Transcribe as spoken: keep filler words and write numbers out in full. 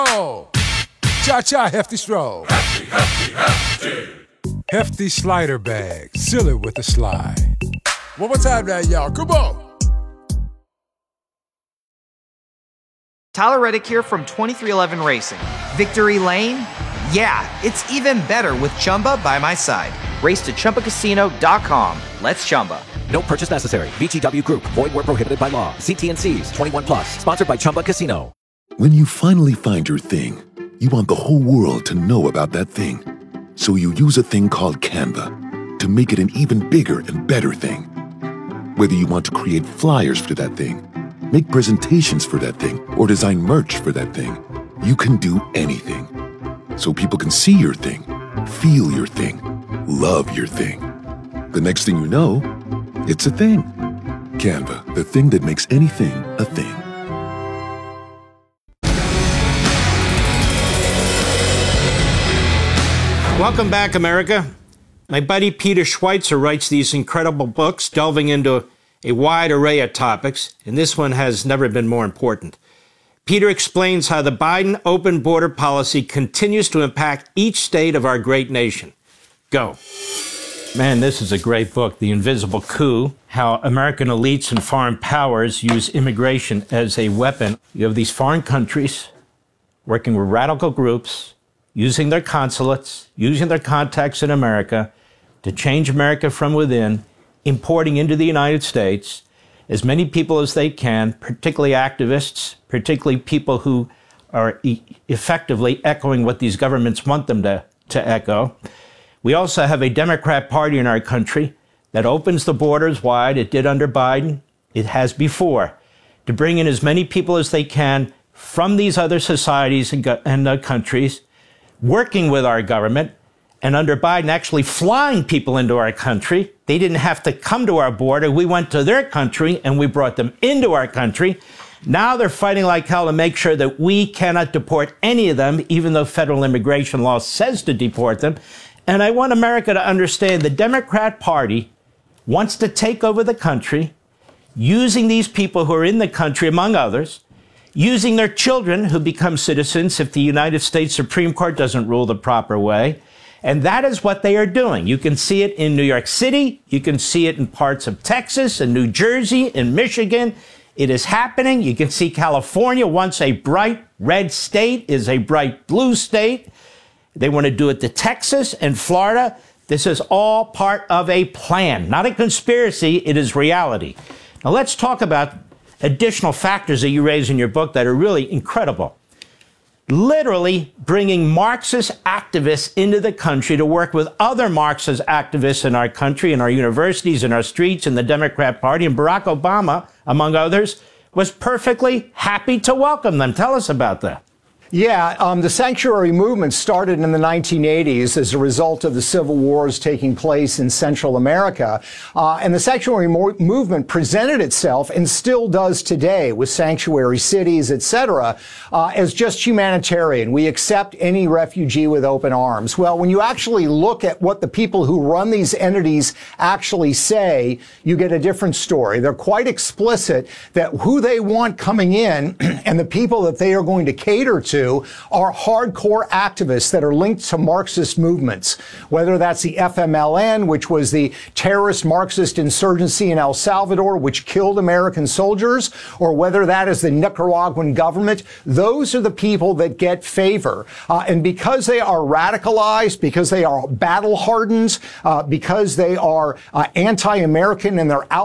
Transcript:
Oh, cha-cha hefty stroll. Hefty, hefty, hefty. Hefty slider bag, seal it with a slide. One more time now, y'all, come on. Tyler Reddick here from twenty-three eleven Racing. Victory Lane? Yeah, it's even better with Chumba by my side. Race to Chumba Casino dot com. Let's Chumba. No purchase necessary. V G W Group. Void where prohibited by law. See T and C's. twenty-one plus. Sponsored by Chumba Casino. When you finally find your thing, you want the whole world to know about that thing. So you use a thing called Canva to make it an even bigger and better thing. Whether you want to create flyers for that thing, make presentations for that thing, or design merch for that thing, you can do anything. So people can see your thing, feel your thing, love your thing. The next thing you know, it's a thing. Canva, the thing that makes anything a thing. Welcome back, America. My buddy Peter Schweitzer writes these incredible books delving into a wide array of topics, and this one has never been more important. Peter explains how the Biden open border policy continues to impact each state of our great nation. Go. Man, this is a great book, The Invisible Coup, how American elites and foreign powers use immigration as a weapon. You have these foreign countries working with radical groups, using their consulates, using their contacts in America to change America from within, importing into the United States as many people as they can, particularly activists, particularly people who are e- effectively echoing what these governments want them to, to echo. We also have a Democrat Party in our country that opens the borders wide. It did under Biden. It has before, to bring in as many people as they can from these other societies and, go- and uh, countries, working with our government, and under Biden actually flying people into our country. They didn't have to come to our border. We went to their country and we brought them into our country. Now they're fighting like hell to make sure that we cannot deport any of them, even though federal immigration law says to deport them. And I want America to understand the Democrat Party wants to take over the country, using these people who are in the country, among others, using their children who become citizens if the United States Supreme Court doesn't rule the proper way. And that is what they are doing. You can see it in New York City. You can see it in parts of Texas and New Jersey and Michigan. It is happening. You can see California, once a bright red state, is a bright blue state. They want to do it to Texas and Florida. This is all part of a plan, not a conspiracy. It is reality. Now let's talk about additional factors that you raise in your book that are really incredible. Literally bringing Marxist activists into the country to work with other Marxist activists in our country, in our universities, in our streets, in the Democrat Party. And Barack Obama, among others, was perfectly happy to welcome them. Tell us about that. Yeah, um, the sanctuary movement started in the nineteen eighties as a result of the civil wars taking place in Central America. Uh, and the sanctuary mo- movement presented itself, and still does today, with sanctuary cities, et cetera, uh, as just humanitarian. We accept any refugee with open arms. Well, when you actually look at what the people who run these entities actually say, you get a different story. They're quite explicit that who they want coming in and the people that they are going to cater to are hardcore activists that are linked to Marxist movements, whether that's the F M L N, which was the terrorist Marxist insurgency in El Salvador, which killed American soldiers, or whether that is the Nicaraguan government. Those are the people that get favor. Uh, and because they are radicalized, because they are battle hardened, uh, because they are uh, anti-American and they're out